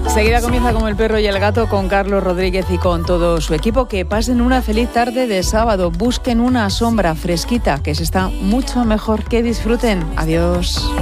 Seguida comienza Como el perro y el gato con Carlos Rodríguez y con todo su equipo. Que pasen una feliz tarde de sábado. Busquen una sombra fresquita, que se está mucho mejor. Que disfruten. Adiós.